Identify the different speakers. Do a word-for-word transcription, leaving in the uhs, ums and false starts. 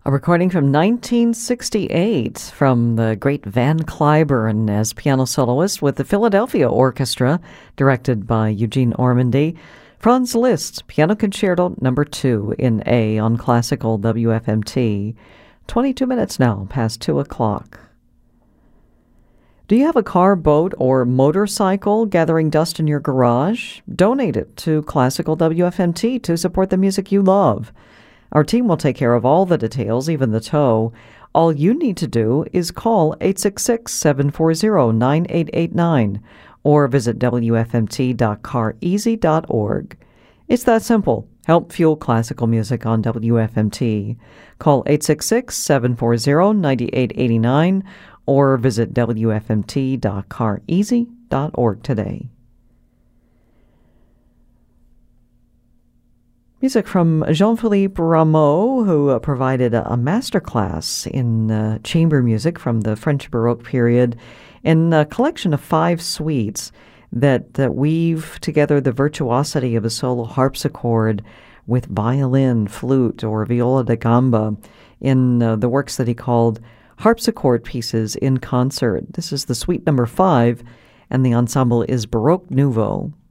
Speaker 1: A recording from nineteen sixty-eight from the great Van Cliburn as piano soloist with the Philadelphia Orchestra, directed by Eugene Ormandy. Franz Liszt, Piano Concerto Number two in A on Classical W F M T. twenty-two minutes now past two o'clock. Do you have a car, boat, or motorcycle gathering dust in your garage? Donate it to Classical W F M T to support the music you love. Our team will take care of all the details, even the tow. All you need to do is call eight six six, seven four zero, nine eight eight nine or visit W F M T dot car easy dot org. It's that simple. Help fuel classical music on W F M T. Call eight six six, seven four zero, nine eight eight nine or visit W F M T dot car easy dot org today. Music from Jean-Philippe Rameau, who uh, provided a, a master class in uh, chamber music from the French Baroque period, in a collection of five suites that, that weave together the virtuosity of a solo harpsichord with violin, flute, or viola da gamba in uh, the works that he called Harpsichord Pieces in Concert. This is the suite number five, and the ensemble is Baroque Nouveau.